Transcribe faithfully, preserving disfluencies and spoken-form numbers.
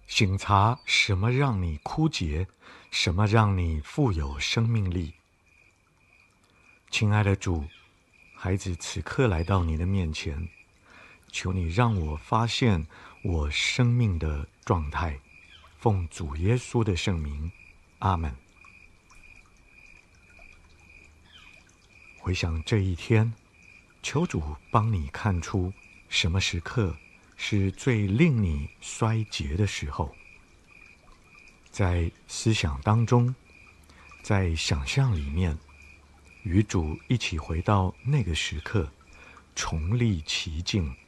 省察什么让你枯竭，什么让你富有生命力。亲爱的主，孩子此刻来到你的面前，求你让我发现我生命的状态，奉主耶稣的圣名，阿们。回想这一天，求主帮你看出什么时刻是最令你衰竭的时候，在思想当中，在想象里面，与主一起回到那个时刻，重历其境，